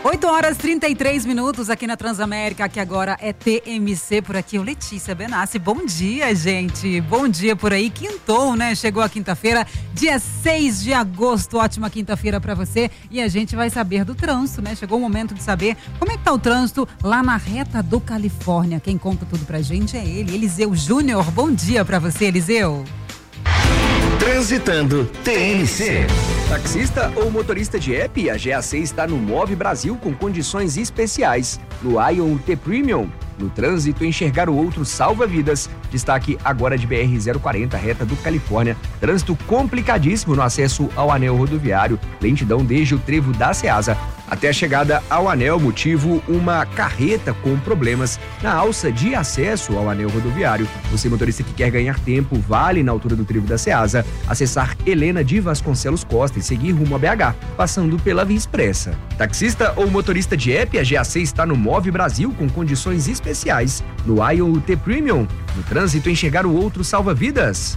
8h33 aqui na Transamérica, que agora é TMC por aqui. Eu, Letícia Benassi, bom dia, gente. Bom dia por aí, quintou, né? Chegou a quinta-feira, dia 6 de agosto, ótima quinta-feira pra você. E a gente vai saber do trânsito, né? Chegou o momento de saber como é que tá o trânsito lá na reta do Califórnia. Quem conta tudo pra gente é ele, Eliseu Júnior. Bom dia pra você, Eliseu. Transitando TMC. Taxista ou motorista de app, a GAC está no Move Brasil com condições especiais. No Ion T Premium, no trânsito, enxergar o outro salva vidas. Destaque agora de BR-040, reta do Califórnia. Trânsito complicadíssimo no acesso ao anel rodoviário. Lentidão desde o trevo da Ceasa até a chegada ao anel, motivo uma carreta com problemas na alça de acesso ao anel rodoviário. Você, motorista que quer ganhar tempo, vale na altura do trevo da Ceasa acessar Helena de Vasconcelos Costa e seguir rumo a BH, passando pela Via Expressa. Taxista ou motorista de app, a GAC está no Move Brasil com condições especiais. No Ion T Premium, no trânsito, enxergar o outro salva vidas.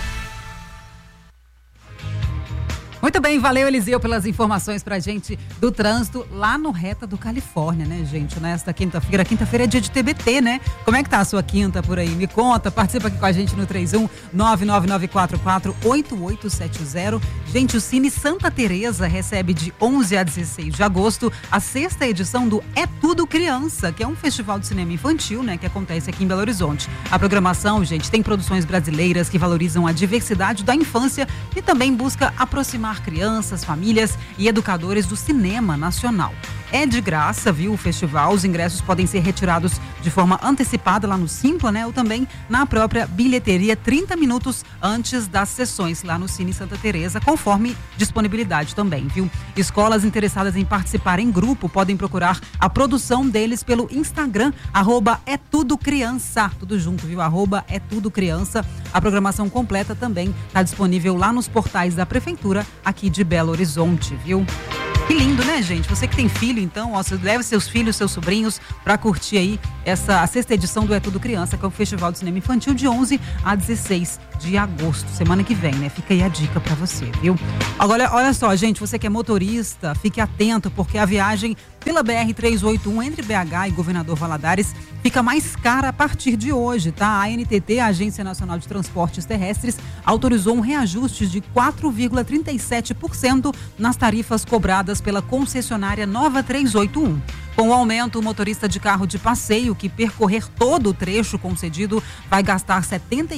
Muito bem, valeu, Eliseu, pelas informações pra gente do trânsito lá no Reta do Califórnia, né, gente? Nesta quinta-feira é dia de TBT, né? Como é que tá a sua quinta por aí? Me conta, participa aqui com a gente no 31-99944-8870. Gente, o Cine Santa Teresa recebe de 11 a 16 de agosto a 6ª edição do É Tudo Criança, que é um festival de cinema infantil, né, que acontece aqui em Belo Horizonte. A programação, gente, tem produções brasileiras que valorizam a diversidade da infância e também busca aproximar crianças, famílias e educadores do cinema nacional. É de graça, viu, o festival. Os ingressos podem ser retirados de forma antecipada lá no Simpla, né? Ou também na própria bilheteria 30 minutos antes das sessões lá no Cine Santa Teresa, conforme disponibilidade também, viu? Escolas interessadas em participar em grupo podem procurar a produção deles pelo Instagram, @étudocriança, tudo junto, viu? @étudocriança. A programação completa também está disponível lá nos portais da Prefeitura aqui de Belo Horizonte, viu? Que lindo, né, gente? Você que tem filho, então, ó, leve seus filhos, seus sobrinhos para curtir aí a 6ª edição do É Tudo Criança, que é um festival de cinema infantil de 11 a 16 de agosto, semana que vem, né? Fica aí a dica para você, viu? Agora, olha só, gente, você que é motorista, fique atento, porque a viagem pela BR-381 entre BH e Governador Valadares fica mais cara a partir de hoje, tá? A ANTT, a Agência Nacional de Transportes Terrestres, autorizou um reajuste de 4,37% nas tarifas cobradas pela concessionária Nova 381. Com o aumento, o motorista de carro de passeio que percorrer todo o trecho concedido vai gastar R$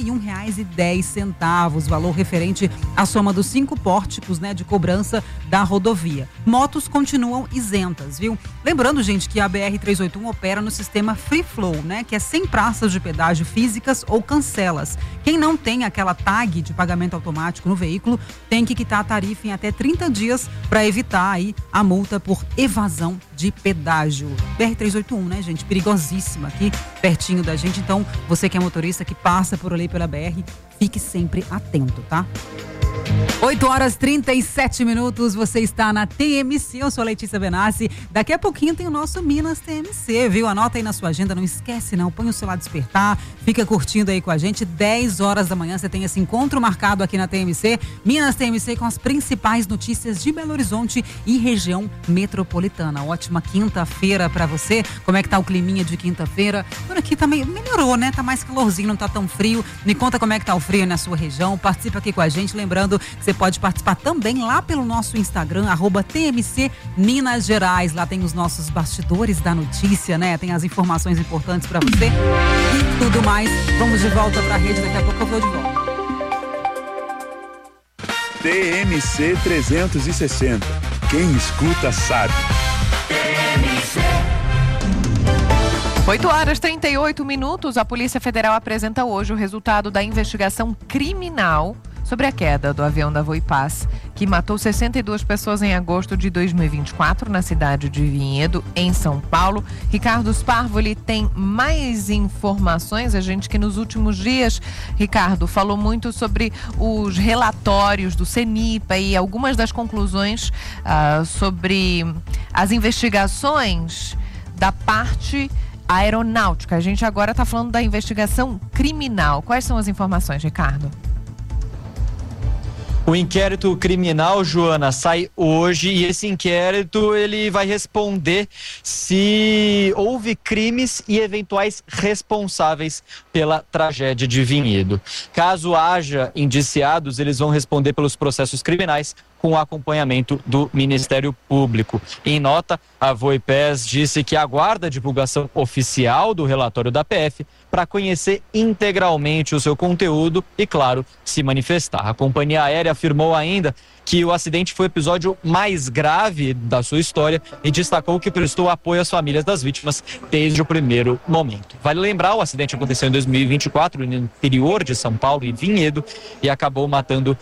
71,10, valor referente à soma dos 5 pórticos, né, de cobrança da rodovia. Motos continuam isentas, viu? Lembrando, gente, que a BR-381 opera no sistema Free Flow, né, que é sem praças de pedágio físicas ou cancelas. Quem não tem aquela tag de pagamento automático no veículo tem que quitar a tarifa em até 30 dias para evitar aí a multa por evasão de pedágio. BR-381, né, gente? Perigosíssima aqui, pertinho da gente. Então, você que é motorista, que passa por ali pela BR, fique sempre atento, tá? 8h37, você está na TMC, eu sou a Letícia Benassi. Daqui a pouquinho tem o nosso Minas TMC, viu? Anota aí na sua agenda, não esquece não, põe o celular despertar, fica curtindo aí com a gente. 10 horas da manhã você tem esse encontro marcado aqui na TMC, Minas TMC, com as principais notícias de Belo Horizonte e região metropolitana. Ótima quinta-feira pra você. Como é que tá o climinha de quinta-feira? Por aqui também melhorou, né? Tá mais calorzinho, não tá tão frio. Me conta como é que tá o frio na sua região, participa aqui com a gente, lembrando que você pode participar também lá pelo nosso Instagram, @TMC Minas Gerais. Lá tem os nossos bastidores da notícia, né? Tem as informações importantes para você e tudo mais. Vamos de volta para a rede, daqui a pouco eu vou de volta. TMC 360. Quem escuta sabe. 8h38, a Polícia Federal apresenta hoje o resultado da investigação criminal sobre a queda do avião da Voipaz, que matou 62 pessoas em agosto de 2024 na cidade de Vinhedo, em São Paulo. Ricardo Sparvoli tem mais informações. A gente que nos últimos dias, Ricardo, falou muito sobre os relatórios do CENIPA e algumas das conclusões sobre as investigações da parte aeronáutica. A gente agora está falando da investigação criminal. Quais são as informações, Ricardo? O inquérito criminal, Joana, sai hoje e esse inquérito ele vai responder se houve crimes e eventuais responsáveis pela tragédia de Vinhedo. Caso haja indiciados, eles vão responder pelos processos criminais com o acompanhamento do Ministério Público. Em nota, a Voipes disse que aguarda a divulgação oficial do relatório da PF para conhecer integralmente o seu conteúdo e, claro, se manifestar. A companhia aérea afirmou ainda que o acidente foi o episódio mais grave da sua história e destacou que prestou apoio às famílias das vítimas desde o primeiro momento. Vale lembrar, o acidente aconteceu em 2024 no interior de São Paulo, em Vinhedo, e acabou matando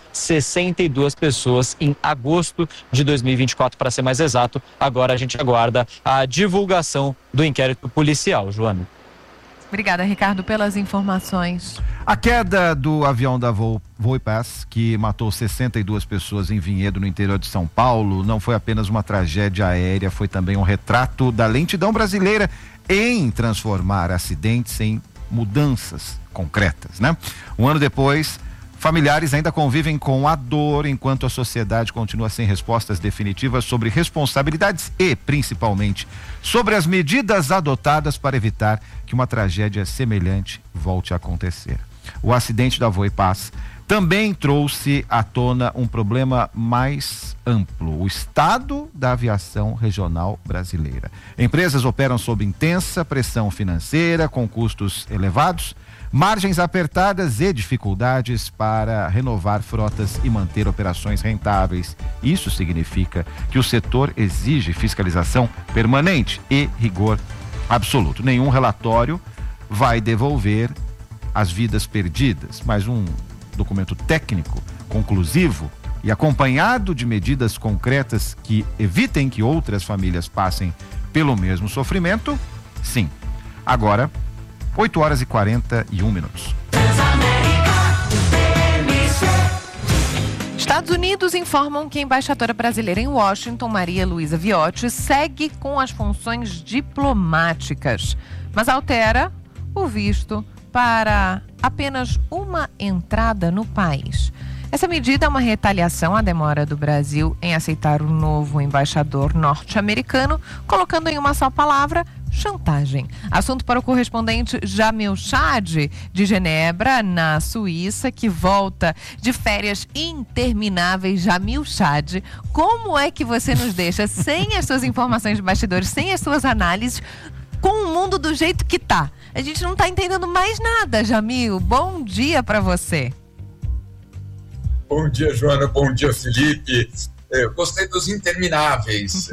62 pessoas em agosto de 2024, para ser mais exato. Agora a gente aguarda a divulgação do inquérito policial, Joana. Obrigada, Ricardo, pelas informações. A queda do avião da Voipes, que matou 62 pessoas em Vinhedo, no interior de São Paulo, não foi apenas uma tragédia aérea, foi também um retrato da lentidão brasileira em transformar acidentes em mudanças concretas, né? Um ano depois, familiares ainda convivem com a dor, enquanto a sociedade continua sem respostas definitivas sobre responsabilidades e, principalmente, sobre as medidas adotadas para evitar que uma tragédia semelhante volte a acontecer. O acidente da Voipes também trouxe à tona um problema mais amplo: o estado da aviação regional brasileira. Empresas operam sob intensa pressão financeira, com custos elevados, margens apertadas e dificuldades para renovar frotas e manter operações rentáveis. Isso significa que o setor exige fiscalização permanente e rigor absoluto. Nenhum relatório vai devolver as vidas perdidas, mas um documento técnico, conclusivo e acompanhado de medidas concretas que evitem que outras famílias passem pelo mesmo sofrimento, sim. Agora, 8h41. Estados Unidos informam que a embaixadora brasileira em Washington, Maria Luísa Viotti, segue com as funções diplomáticas, mas altera o visto para apenas uma entrada no país. Essa medida é uma retaliação à demora do Brasil em aceitar o novo embaixador norte-americano, colocando em uma só palavra: chantagem. Assunto para o correspondente Jamil Chad, de Genebra, na Suíça, que volta de férias intermináveis. Jamil Chad, como é que você nos deixa sem as suas informações de bastidores, sem as suas análises, com o mundo do jeito que tá? A gente não tá entendendo mais nada, Jamil. Bom dia para você. Bom dia, Joana. Bom dia, Felipe. Gostei dos intermináveis,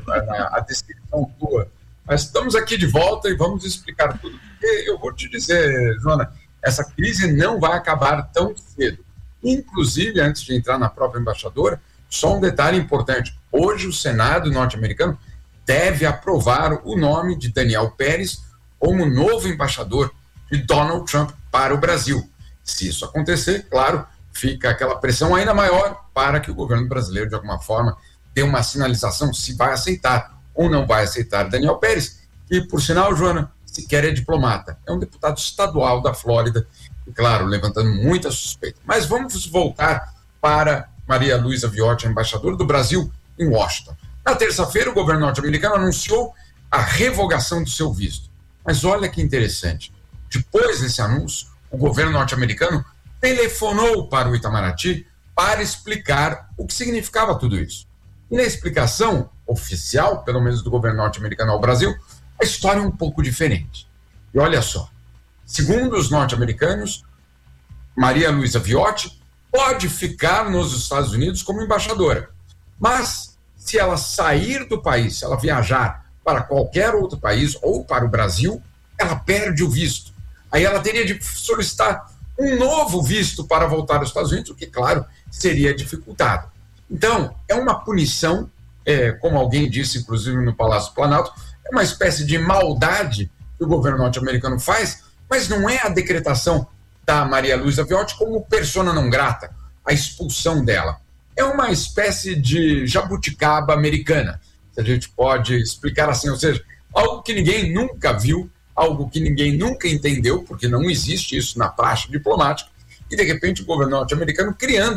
a descrição tua. Mas estamos aqui de volta e vamos explicar tudo. Porque eu vou te dizer, Joana, essa crise não vai acabar tão cedo. Inclusive, antes de entrar na própria embaixadora, só um detalhe importante. Hoje o Senado norte-americano deve aprovar o nome de Daniel Pérez como novo embaixador de Donald Trump para o Brasil. Se isso acontecer, claro, fica aquela pressão ainda maior para que o governo brasileiro, de alguma forma, dê uma sinalização se vai aceitar ou não vai aceitar Daniel Pérez, que, por sinal, Joana, sequer é diplomata. É um deputado estadual da Flórida, e, claro, levantando muita suspeita. Mas vamos voltar para Maria Luísa Viotti, embaixadora do Brasil em Washington. Na terça-feira, o governo norte-americano anunciou a revogação do seu visto. Mas olha que interessante. Depois desse anúncio, o governo norte-americano telefonou para o Itamaraty para explicar o que significava tudo isso. E na explicação oficial, pelo menos do governo norte-americano ao Brasil, a história é um pouco diferente. E olha só, segundo os norte-americanos, Maria Luísa Viotti pode ficar nos Estados Unidos como embaixadora, mas se ela sair do país, se ela viajar para qualquer outro país ou para o Brasil, ela perde o visto. Aí ela teria de solicitar um novo visto para voltar aos Estados Unidos, o que, claro, seria dificultado. Então, é uma punição, como alguém disse, inclusive no Palácio Planalto, é uma espécie de maldade que o governo norte-americano faz, mas não é a decretação da Maria Luísa Viotti como persona não grata, a expulsão dela. É uma espécie de jabuticaba americana, se a gente pode explicar assim, ou seja, algo que ninguém nunca viu, algo que ninguém nunca entendeu, porque não existe isso na praxe diplomática, e de repente o governo norte-americano criando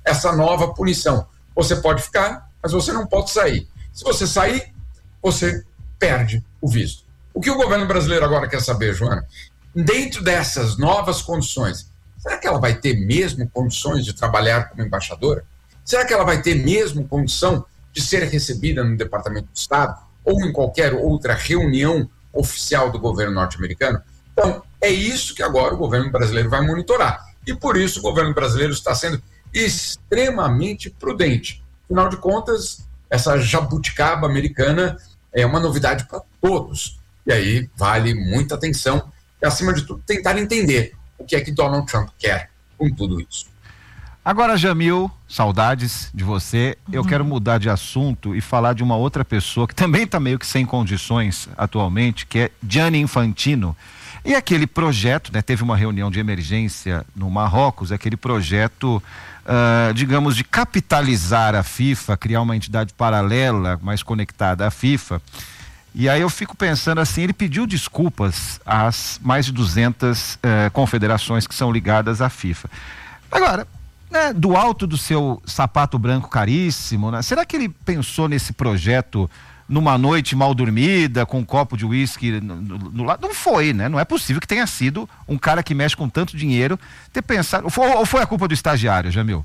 essa nova punição. Você pode ficar, mas você não pode sair. Se você sair, você perde o visto. O que o governo brasileiro agora quer saber, Joana? Dentro dessas novas condições, será que ela vai ter mesmo condições de trabalhar como embaixadora? Será que ela vai ter mesmo condição de ser recebida no Departamento de Estado ou em qualquer outra reunião oficial do governo norte-americano? Então, é isso que agora o governo brasileiro vai monitorar. E por isso o governo brasileiro está sendo extremamente prudente. Afinal de contas, essa jabuticaba americana é uma novidade para todos. E aí vale muita atenção e, acima de tudo, tentar entender o que é que Donald Trump quer com tudo isso. Agora, Jamil, saudades de você. Eu quero mudar de assunto e falar de uma outra pessoa que também está meio que sem condições atualmente, que é Gianni Infantino. E aquele projeto, né, teve uma reunião de emergência no Marrocos, aquele projeto, digamos, de capitalizar a FIFA, criar uma entidade paralela, mais conectada à FIFA. E aí eu fico pensando assim, ele pediu desculpas às mais de 200 confederações que são ligadas à FIFA. Agora, né, do alto do seu sapato branco caríssimo, né, será que ele pensou nesse projeto numa noite mal dormida, com um copo de uísque no lado? Não foi, né? Não é possível que tenha sido um cara que mexe com tanto dinheiro ter pensado. Ou foi a culpa do estagiário, Jamil?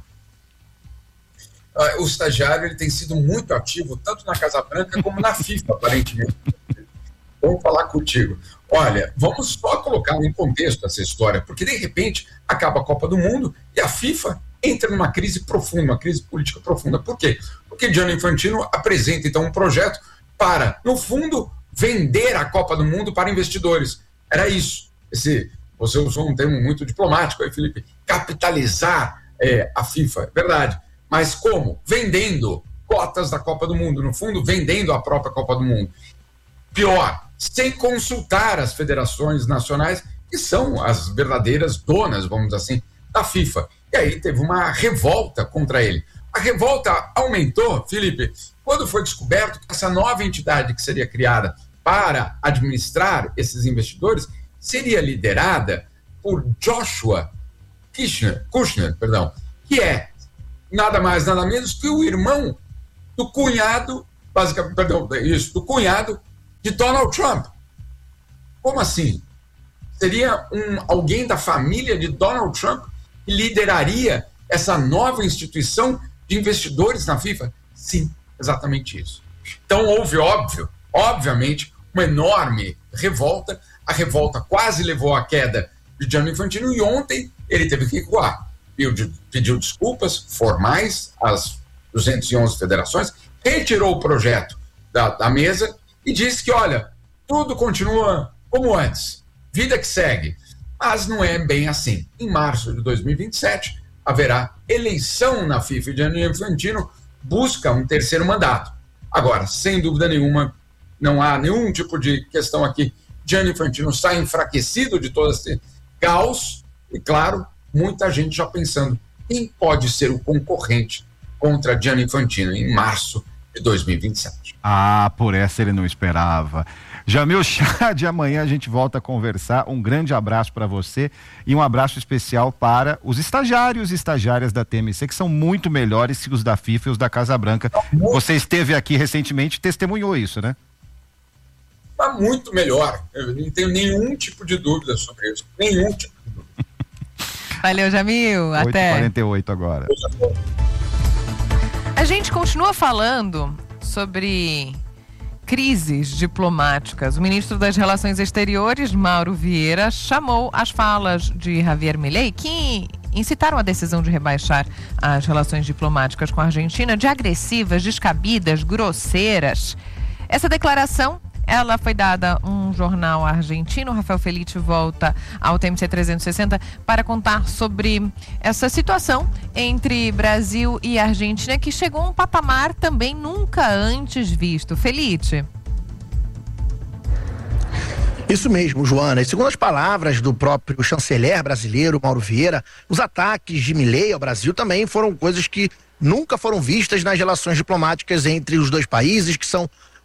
O estagiário, ele tem sido muito ativo, tanto na Casa Branca como na FIFA, aparentemente. Vamos falar contigo. Olha, vamos só colocar em contexto essa história, porque de repente acaba a Copa do Mundo e a FIFA entra numa crise profunda, uma crise política profunda. Por quê? Porque Gianni Infantino apresenta então um projeto para, no fundo, vender a Copa do Mundo para investidores. Era isso. Você usou um termo muito diplomático aí, Felipe, capitalizar a FIFA, é verdade. Mas como? Vendendo cotas da Copa do Mundo, no fundo, vendendo a própria Copa do Mundo. Pior, sem consultar as federações nacionais, que são as verdadeiras donas, vamos dizer assim, da FIFA. E aí teve uma revolta contra ele. A revolta aumentou, Felipe, quando foi descoberto que essa nova entidade que seria criada para administrar esses investidores seria liderada por Joshua Kushner, que é nada mais, nada menos que o irmão do cunhado, do cunhado de Donald Trump. Como assim? Seria alguém da família de Donald Trump que lideraria essa nova instituição de investidores na FIFA? Sim, exatamente isso. Então houve, obviamente, uma enorme revolta. A revolta quase levou à queda de Gianni Infantino e ontem ele teve que recuar. Pediu desculpas formais às 211 federações, retirou o projeto da mesa e disse que, olha, tudo continua como antes, vida que segue. Mas não é bem assim. Em março de 2027, haverá eleição na FIFA e Gianni Infantino busca um terceiro mandato. Agora, sem dúvida nenhuma, não há nenhum tipo de questão aqui. Gianni Infantino sai enfraquecido de todo esse caos e, claro, muita gente já pensando quem pode ser o concorrente contra Gianni Infantino em março de 2027. Ah, por essa ele não esperava. Jamil Chad, amanhã a gente volta a conversar. Um grande abraço para você e um abraço especial para os estagiários e estagiárias da TMC, que são muito melhores que os da FIFA e os da Casa Branca. Você esteve aqui recentemente e testemunhou isso, né? Está muito melhor. Eu não tenho nenhum tipo de dúvida sobre isso. Nenhum tipo de dúvida. Valeu, Jamil. Até. 8h48 agora. A gente continua falando sobre crises diplomáticas. O ministro das Relações Exteriores, Mauro Vieira, chamou as falas de Javier Milei, que incitaram a decisão de rebaixar as relações diplomáticas com a Argentina, de agressivas, descabidas, grosseiras. Essa declaração, ela foi dada a um jornal argentino. Rafael Felice volta ao TMC 360 para contar sobre essa situação entre Brasil e Argentina, que chegou a um patamar também nunca antes visto. Felice. Isso mesmo, Joana. E segundo as palavras do próprio chanceler brasileiro, Mauro Vieira, os ataques de Milei ao Brasil também foram coisas que nunca foram vistas nas relações diplomáticas entre os dois países, que são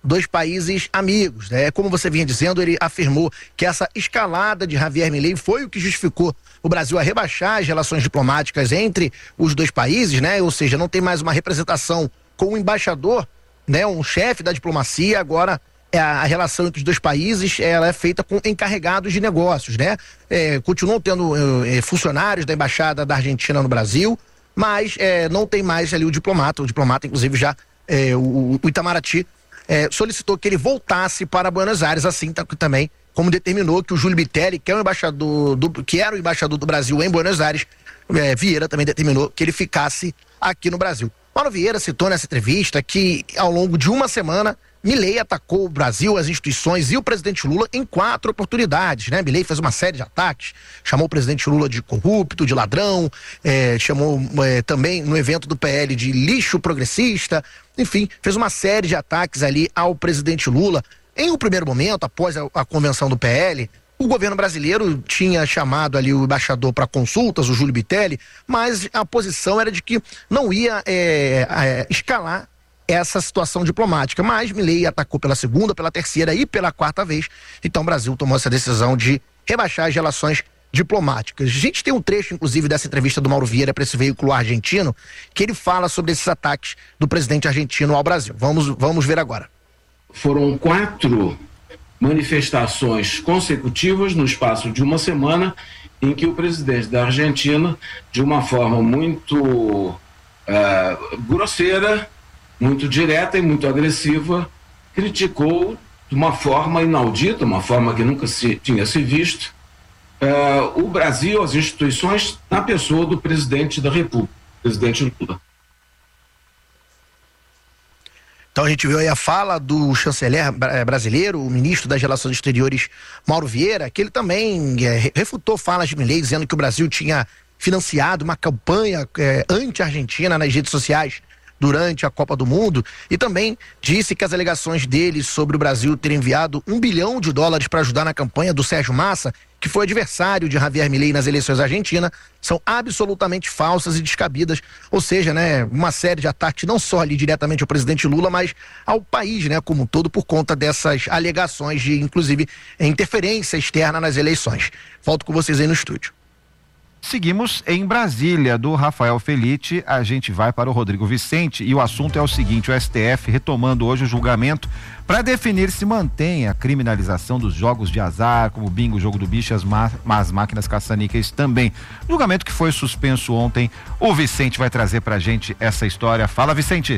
dois países amigos, né? Como você vinha dizendo, ele afirmou que essa escalada de Javier Milei foi o que justificou o Brasil a rebaixar as relações diplomáticas entre os dois países, né? Ou seja, não tem mais uma representação com o embaixador, né? Um chefe da diplomacia. Agora a relação entre os dois países ela é feita com encarregados de negócios, né? Continuam tendo funcionários da Embaixada da Argentina no Brasil, mas não tem mais ali o diplomata inclusive já o Itamaraty solicitou que ele voltasse para Buenos Aires, assim também como determinou que o Júlio Bitelli, que era o embaixador do Brasil em Buenos Aires, Vieira também determinou que ele ficasse aqui no Brasil. Mauro Vieira citou nessa entrevista que ao longo de uma semana Milei atacou o Brasil, as instituições e o presidente Lula em 4 oportunidades, né? Milei fez uma série de ataques, chamou o presidente Lula de corrupto, de ladrão, chamou também no evento do PL de lixo progressista, enfim, fez uma série de ataques ali ao presidente Lula. Em um primeiro momento, após a convenção do PL, o governo brasileiro tinha chamado ali o embaixador para consultas, o Júlio Bitelli, mas a posição era de que não ia escalar essa situação diplomática, mas Milei atacou pela segunda, pela terceira e pela 4ª vez, então o Brasil tomou essa decisão de rebaixar as relações diplomáticas. A gente tem um trecho, inclusive, dessa entrevista do Mauro Vieira para esse veículo argentino, que ele fala sobre esses ataques do presidente argentino ao Brasil. Vamos ver agora. Foram 4 manifestações consecutivas no espaço de uma semana em que o presidente da Argentina, de uma forma muito grosseira, muito direta e muito agressiva, criticou de uma forma inaudita, uma forma que nunca tinha se visto, o Brasil, as instituições, na pessoa do presidente da República, presidente Lula. Então a gente viu aí a fala do chanceler brasileiro, o ministro das Relações Exteriores, Mauro Vieira, que ele também refutou falas de Milei, dizendo que o Brasil tinha financiado uma campanha anti-argentina nas redes sociais durante a Copa do Mundo, e também disse que as alegações dele sobre o Brasil ter enviado $1 bilhão para ajudar na campanha do Sérgio Massa, que foi adversário de Javier Milei nas eleições argentinas, são absolutamente falsas e descabidas, ou seja, né, uma série de ataques não só ali diretamente ao presidente Lula, mas ao país, né, como um todo, por conta dessas alegações de, inclusive, interferência externa nas eleições. Volto com vocês aí no estúdio. Seguimos em Brasília, do Rafael Felitti, a gente vai para o Rodrigo Vicente e o assunto é o seguinte: o STF retomando hoje o julgamento para definir se mantém a criminalização dos jogos de azar, como bingo, jogo do bicho e as máquinas caça-níqueis também. Julgamento que foi suspenso ontem. O Vicente vai trazer pra gente essa história. Fala, Vicente.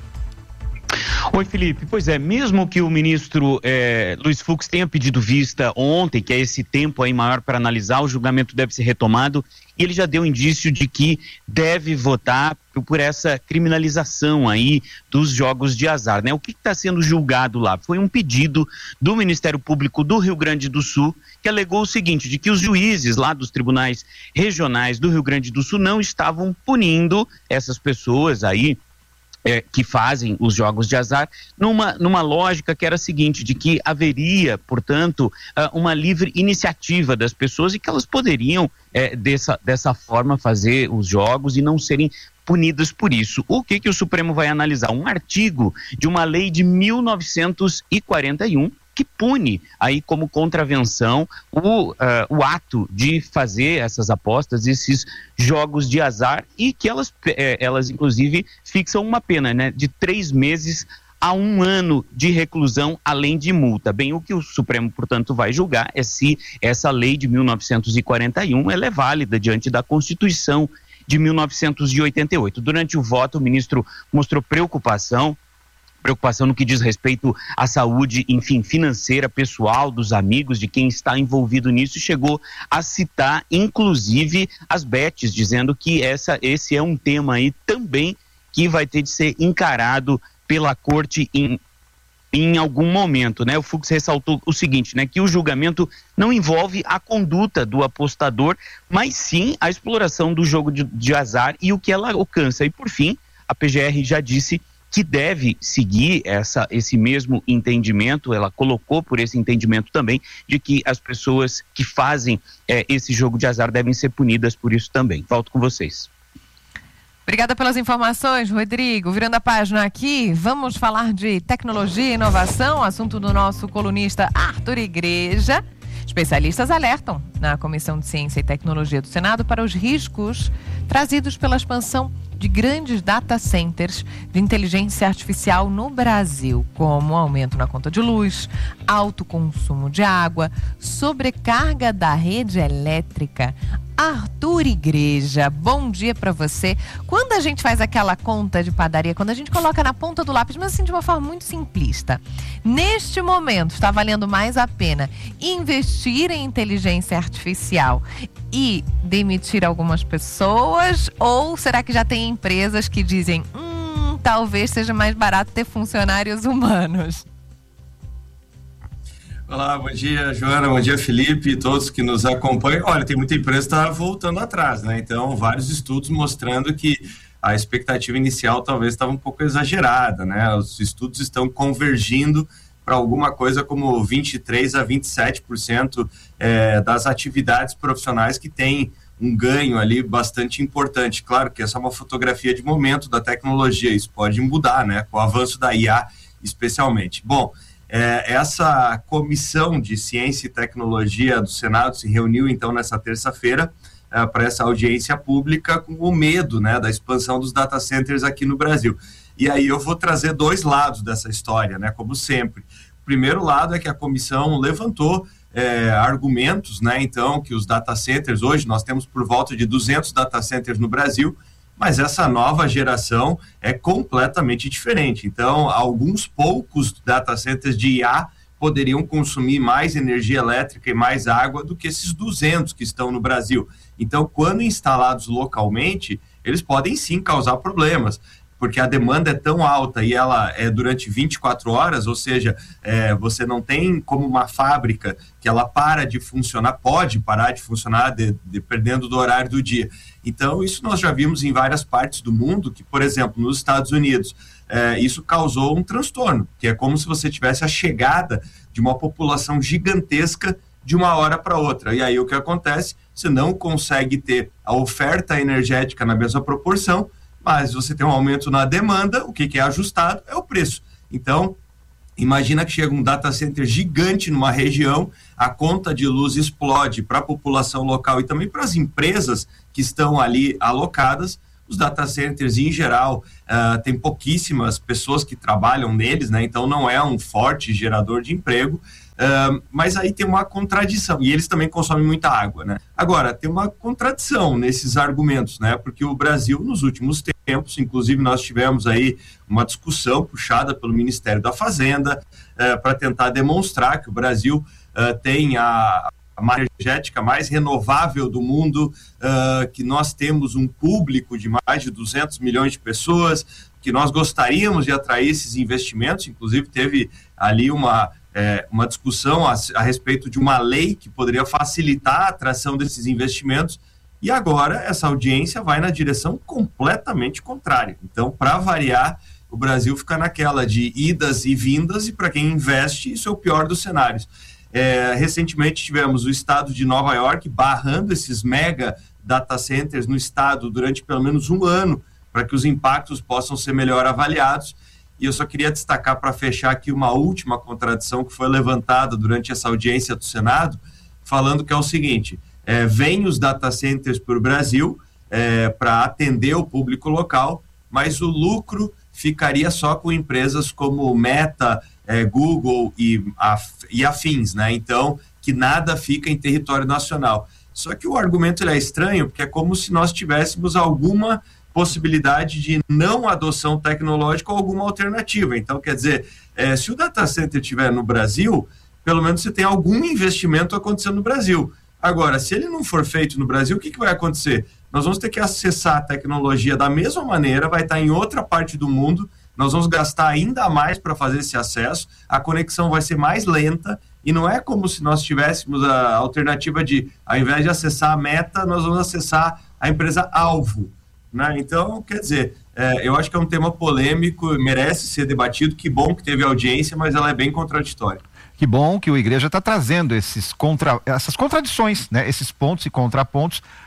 Oi, Felipe. Pois é, mesmo que o ministro Luiz Fux tenha pedido vista ontem, que é esse tempo aí maior para analisar, o julgamento deve ser retomado, e ele já deu indício de que deve votar por essa criminalização aí dos jogos de azar, né? O que está sendo julgado lá? Foi um pedido do Ministério Público do Rio Grande do Sul, que alegou o seguinte, de que os juízes lá dos tribunais regionais do Rio Grande do Sul não estavam punindo essas pessoas aí, que fazem os jogos de azar, numa lógica que era a seguinte, de que haveria, portanto, uma livre iniciativa das pessoas e que elas poderiam, dessa forma, fazer os jogos e não serem punidas por isso. O que o Supremo vai analisar? Um artigo de uma lei de 1941, que pune aí como contravenção o ato de fazer essas apostas, esses jogos de azar, e que elas inclusive fixam uma pena, né, de 3 meses a 1 ano de reclusão, além de multa. Bem, o que o Supremo, portanto, vai julgar é se essa lei de 1941 ela é válida diante da Constituição de 1988. Durante o voto, o ministro mostrou preocupação no que diz respeito à saúde, enfim, financeira, pessoal, dos amigos, de quem está envolvido nisso, e chegou a citar, inclusive, as bets, dizendo que esse é um tema aí também que vai ter de ser encarado pela corte em algum momento, né? O Fux ressaltou o seguinte, né? Que o julgamento não envolve a conduta do apostador, mas sim a exploração do jogo de azar e o que ela alcança. E, por fim, a PGR já disse que deve seguir esse mesmo entendimento, ela colocou por esse entendimento também, de que as pessoas que fazem esse jogo de azar devem ser punidas por isso também. Volto com vocês. Obrigada pelas informações, Rodrigo. Virando a página aqui, vamos falar de tecnologia e inovação, assunto do nosso colunista Arthur Igreja. Especialistas alertam na Comissão de Ciência e Tecnologia do Senado para os riscos trazidos pela expansão de grandes data centers de inteligência artificial no Brasil, como aumento na conta de luz, alto consumo de água, sobrecarga da rede elétrica. Arthur Igreja, bom dia para você. Quando a gente faz aquela conta de padaria, quando a gente coloca na ponta do lápis, mas assim de uma forma muito simplista, neste momento está valendo mais a pena investir em inteligência artificial e demitir algumas pessoas, ou será que já tem empresas que dizem, talvez seja mais barato ter funcionários humanos? Olá, bom dia, Joana, bom dia, Felipe, e todos que nos acompanham. Olha, tem muita empresa que está voltando atrás, né? Então, vários estudos mostrando que a expectativa inicial talvez estava um pouco exagerada, né? Os estudos estão convergindo para alguma coisa como 23% a 27% das atividades profissionais que têm um ganho ali bastante importante. Claro que essa é uma fotografia de momento da tecnologia, isso pode mudar, né? Com o avanço da IA, especialmente. Bom, essa Comissão de Ciência e Tecnologia do Senado se reuniu, então, nessa terça-feira para essa audiência pública com o medo, né, da expansão dos data centers aqui no Brasil. E aí eu vou trazer dois lados dessa história, né, como sempre. O primeiro lado é que a comissão levantou argumentos, né, então, que os data centers, hoje nós temos por volta de 200 data centers no Brasil, mas essa nova geração é completamente diferente. Então, alguns poucos data centers de IA poderiam consumir mais energia elétrica e mais água do que esses 200 que estão no Brasil. Então, quando instalados localmente, eles podem sim causar problemas, porque a demanda é tão alta e ela é durante 24 horas, ou seja, você não tem como uma fábrica que ela para de funcionar, pode parar de funcionar dependendo do horário do dia. Então, isso nós já vimos em várias partes do mundo, que, por exemplo, nos Estados Unidos, isso causou um transtorno, que é como se você tivesse a chegada de uma população gigantesca de uma hora para outra. E aí o que acontece? Você não consegue ter a oferta energética na mesma proporção, mas você tem um aumento na demanda, o que é ajustado é o preço. Então, imagina que chega um data center gigante numa região, a conta de luz explode para a população local e também para as empresas que estão ali alocadas. Os data centers, em geral, tem pouquíssimas pessoas que trabalham neles, né? Então não é um forte gerador de emprego, mas aí tem uma contradição, e eles também consomem muita água, né? Agora, tem uma contradição nesses argumentos, né? Porque o Brasil, nos últimos tempos, inclusive nós tivemos aí uma discussão puxada pelo Ministério da Fazenda para tentar demonstrar que o Brasil tem a energética mais renovável do mundo, que nós temos um público de mais de 200 milhões de pessoas, que nós gostaríamos de atrair esses investimentos. Inclusive teve ali uma discussão a respeito de uma lei que poderia facilitar a atração desses investimentos, e agora essa audiência vai na direção completamente contrária. Então, para variar, o Brasil fica naquela de idas e vindas, e para quem investe, isso é o pior dos cenários. Recentemente tivemos o estado de Nova York barrando esses mega data centers no estado durante pelo menos um ano, para que os impactos possam ser melhor avaliados. E eu só queria destacar, para fechar aqui, uma última contradição que foi levantada durante essa audiência do Senado, falando que é o seguinte: vem os data centers para o Brasil para atender o público local, mas o lucro ficaria só com empresas como Meta, Google e afins, né? Então, que nada fica em território nacional. Só que o argumento ele é estranho, porque é como se nós tivéssemos alguma possibilidade de não adoção tecnológica ou alguma alternativa. Então, quer dizer, se o data center estiver no Brasil, pelo menos você tem algum investimento acontecendo no Brasil. Agora, se ele não for feito no Brasil, o que vai acontecer? Nós vamos ter que acessar a tecnologia da mesma maneira, vai estar em outra parte do mundo, nós vamos gastar ainda mais para fazer esse acesso, a conexão vai ser mais lenta, e não é como se nós tivéssemos a alternativa de, ao invés de acessar a Meta, nós vamos acessar a empresa alvo, né? Então, quer dizer, eu acho que é um tema polêmico, merece ser debatido. Que bom que teve audiência, mas ela é bem contraditória. Que bom que o Igreja está trazendo essas contradições, né? Esses pontos e contrapontos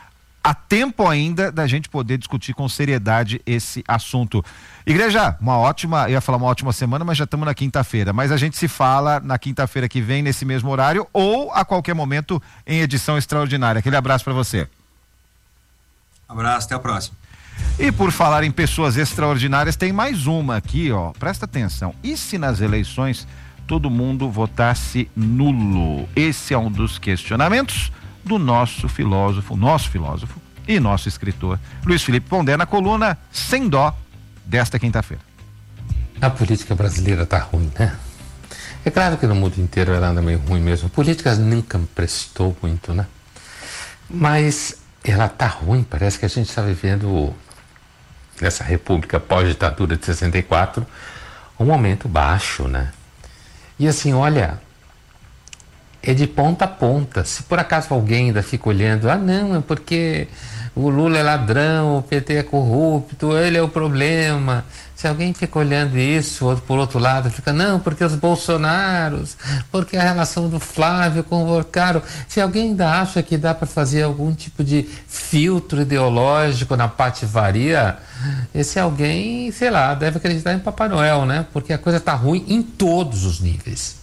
há tempo ainda da gente poder discutir com seriedade esse assunto. Igreja, eu ia falar uma ótima semana, mas já estamos na quinta-feira. Mas a gente se fala na quinta-feira que vem, nesse mesmo horário, ou a qualquer momento em edição extraordinária. Aquele abraço para você. Abraço, até a próxima. E por falar em pessoas extraordinárias, tem mais uma aqui, ó. Presta atenção. E se nas eleições todo mundo votasse nulo? Esse é um dos questionamentos do nosso filósofo e nosso escritor Luiz Felipe Pondé, na coluna Sem Dó, desta quinta-feira. A política brasileira tá ruim, né? É claro que no mundo inteiro ela anda meio ruim mesmo. A política nunca me prestou muito, né? Mas ela tá ruim, parece que a gente está vivendo nessa república pós-ditadura de 64 um momento baixo, né? E assim, olha, é de ponta a ponta. Se por acaso alguém ainda fica olhando, não, é porque o Lula é ladrão, o PT é corrupto, ele é o problema. Se alguém fica olhando isso, ou por outro lado fica, não, porque os Bolsonaros, porque a relação do Flávio com o Volcaro. Se alguém ainda acha que dá para fazer algum tipo de filtro ideológico na patifaria, esse alguém, sei lá, deve acreditar em Papai Noel, né? Porque a coisa tá ruim em todos os níveis.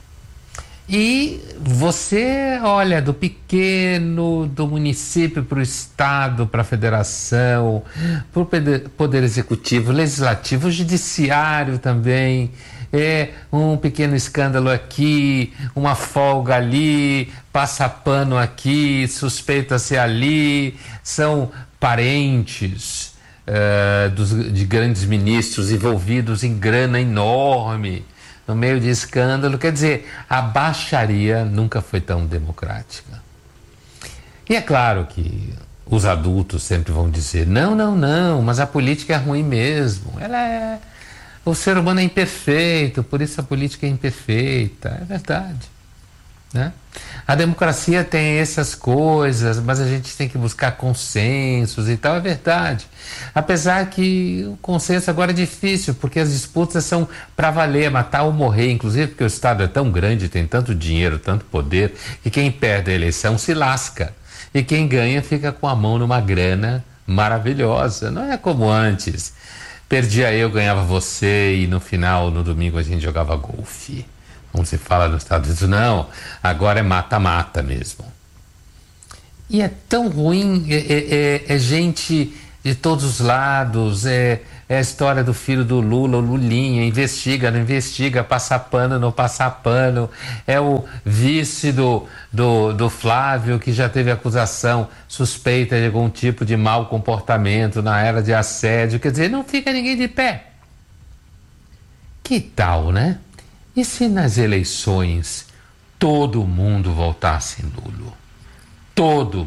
E você olha do pequeno, do município para o estado, para a federação, para o poder executivo, legislativo, judiciário também. É um pequeno escândalo aqui, uma folga ali, passa pano aqui, suspeita-se ali, são parentes de grandes ministros envolvidos em grana enorme. No meio de escândalo, quer dizer, a baixaria nunca foi tão democrática. E é claro que os adultos sempre vão dizer, não, mas a política é ruim mesmo. O ser humano é imperfeito, por isso a política é imperfeita. É verdade, né? A democracia tem essas coisas, mas a gente tem que buscar consensos e tal, é verdade. Apesar que o consenso agora é difícil, porque as disputas são para valer, matar ou morrer, inclusive porque o Estado é tão grande, tem tanto dinheiro, tanto poder, que quem perde a eleição se lasca. E quem ganha fica com a mão numa grana maravilhosa. Não é como antes. Perdia eu, ganhava você e no final, no domingo, a gente jogava golfe. Como se fala nos Estados Unidos, não, agora é mata-mata mesmo. E é tão ruim, é gente de todos os lados, é a história do filho do Lula, o Lulinha, investiga, não investiga, passa pano, não passa pano, é o vice do Flávio, que já teve acusação suspeita de algum tipo de mau comportamento na era de assédio, quer dizer, não fica ninguém de pé. Que tal, né? E se nas eleições todo mundo votasse nulo? Todo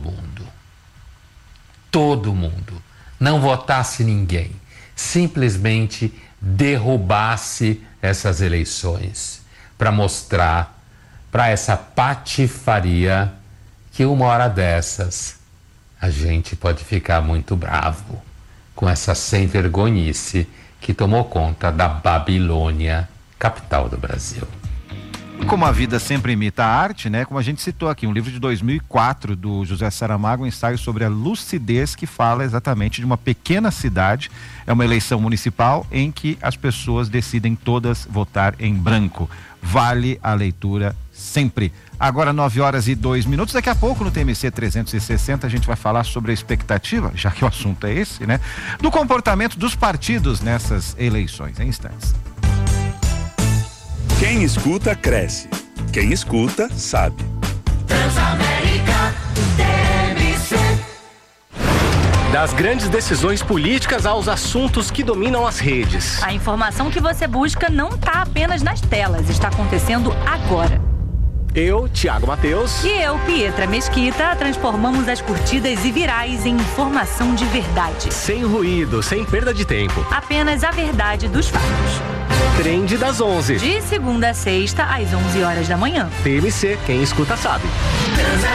mundo. Não votasse ninguém. Simplesmente derrubasse essas eleições para mostrar para essa patifaria que uma hora dessas a gente pode ficar muito bravo com essa sem-vergonhice que tomou conta da Babilônia, capital do Brasil. Como a vida sempre imita a arte, né? Como a gente citou aqui, um livro de 2004 do José Saramago, um ensaio sobre a lucidez, que fala exatamente de uma pequena cidade. É uma eleição municipal em que as pessoas decidem todas votar em branco. Vale a leitura sempre. Agora 9h02. Daqui a pouco no TMC 360 a gente vai falar sobre a expectativa, já que o assunto é esse, né? Do comportamento dos partidos nessas eleições. Em instantes. Quem escuta, cresce. Quem escuta, sabe. Transamérica, TMC. Das grandes decisões políticas aos assuntos que dominam as redes. A informação que você busca não está apenas nas telas, está acontecendo agora. Eu, Thiago Mateus. E eu, Pietra Mesquita, transformamos as curtidas e virais em informação de verdade. Sem ruído, sem perda de tempo. Apenas a verdade dos fatos. Trend das 11. De segunda a sexta, às 11 horas da manhã. TMC, quem escuta sabe.